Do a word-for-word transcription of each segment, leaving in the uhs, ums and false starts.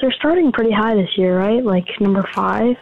they're starting pretty high this year, right? Like number five.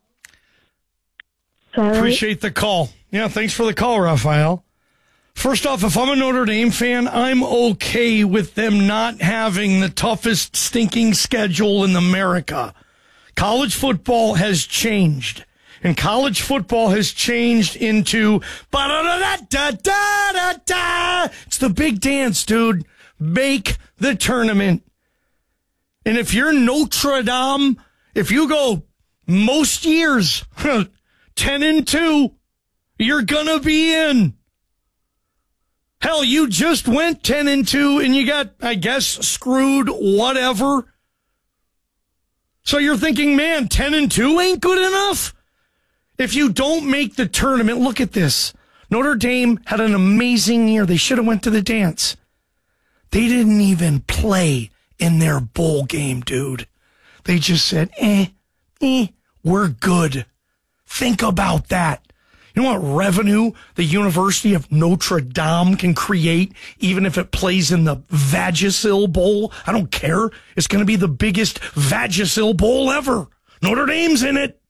Right? Appreciate the call. Yeah, thanks for the call, Raphael. First off, if I'm a Notre Dame fan, I'm okay with them not having the toughest stinking schedule in America. College football has changed. And college football has changed into ba-da-da-da-da-da-da. It's the big dance, dude. Make the tournament. And if you're Notre Dame, if you go most years ten and two, you're gonna be in. Hell, you just went ten and two and you got, I guess, screwed, whatever. So you're thinking, man, ten and two ain't good enough? If you don't make the tournament, look at this. Notre Dame had an amazing year. They should have went to the dance. They didn't even play in their bowl game, dude. They just said, eh, eh, we're good. Think about that. You know what revenue the University of Notre Dame can create, even if it plays in the Vagisil Bowl? I don't care. It's going to be the biggest Vagisil Bowl ever. Notre Dame's in it.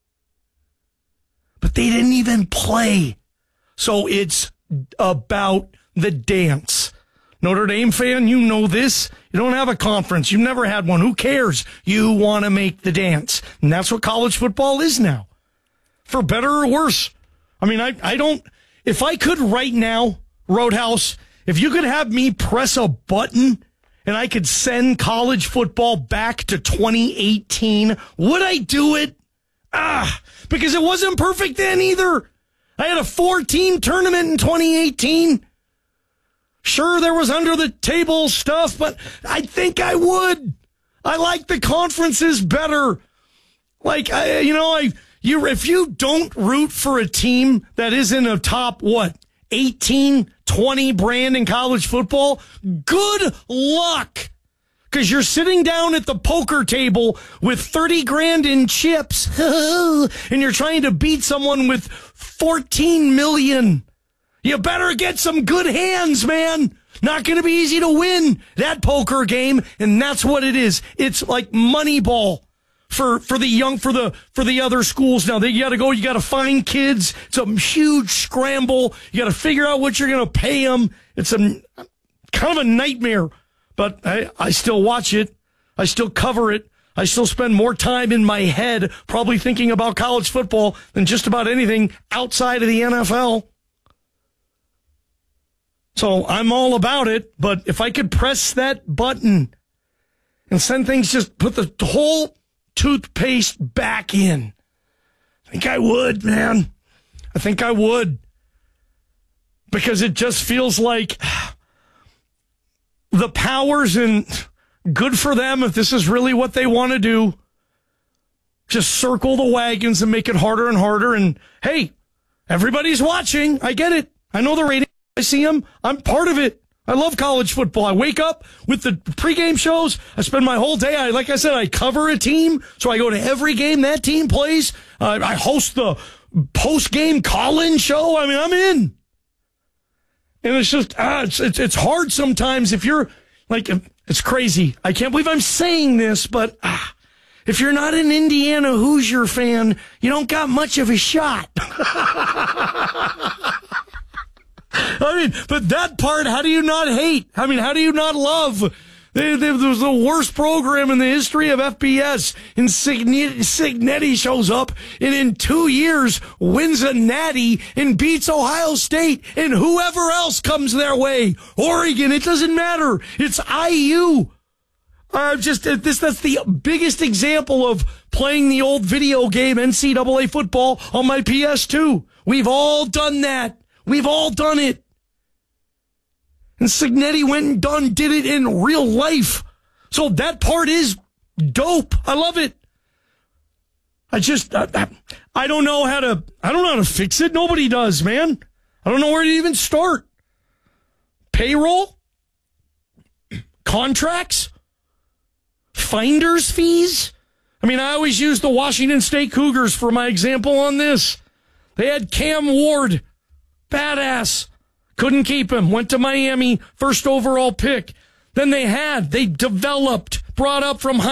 But they didn't even play. So it's about the dance. Notre Dame fan, you know this. You don't have a conference. You've never had one. Who cares? You want to make the dance. And that's what college football is now. For better or worse. I mean, I, I don't... If I could right now, Roadhouse, if you could have me press a button and I could send college football back to twenty eighteen, would I do it? Ah, because it wasn't perfect then either. I had a four-team tournament in twenty eighteen. Sure, there was under-the-table stuff, but I think I would. I like the conferences better. Like, I, you know, I you if you don't root for a team that is in a top, what, eighteen, twenty brand in college football, good luck. Because you're sitting down at the poker table with thirty grand in chips, and you're trying to beat someone with fourteen million. You better get some good hands, man. Not going to be easy to win that poker game, and that's what it is. It's like Moneyball for for the young for the for the other schools now. They you got to go. You got to find kids. It's a huge scramble. You got to figure out what you're going to pay them. It's a kind of a nightmare. But I, I still watch it. I still cover it. I still spend more time in my head probably thinking about college football than just about anything outside of the N F L. So I'm all about it. But if I could press that button and send things, just put the whole toothpaste back in, I think I would, man. I think I would. Because it just feels like the powers, and good for them if this is really what they want to do. Just circle the wagons and make it harder and harder. And hey, everybody's watching. I get it. I know the ratings. I see them. I'm part of it. I love college football. I wake up with the pregame shows. I spend my whole day. I, like I said, I cover a team. So I go to every game that team plays. Uh, I host the post-game call-in show. I mean, I'm in. And it's just, ah, it's, it's it's hard sometimes if you're, like, it's crazy. I can't believe I'm saying this, but ah, if you're not an Indiana Hoosier fan, you don't got much of a shot. I mean, but that part, how do you not hate? I mean, how do you not love? They, they, there was the worst program in the history of F B S, and Cignetti, Cignetti shows up and in two years wins a natty and beats Ohio State and whoever else comes their way. Oregon, it doesn't matter. It's I U. Uh, just this, that's the biggest example of playing the old video game N C double A football on my P S two. We've all done that. We've all done it. And Cignetti went and done, did it in real life. So that part is dope. I love it. I just, I, I don't know how to, I don't know how to fix it. Nobody does, man. I don't know where to even start. Payroll? Contracts? Finder's fees? I mean, I always use the Washington State Cougars for my example on this. They had Cam Ward. Badass. Couldn't keep him. Went to Miami, first overall pick. Then they had, they developed, brought up from high